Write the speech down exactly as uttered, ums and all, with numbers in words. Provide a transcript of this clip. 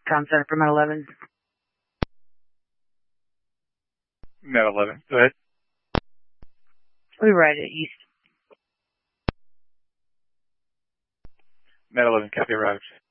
Com Center for Med eleven. Med eleven, go ahead. We ride it east. Med eleven, copy, arrived.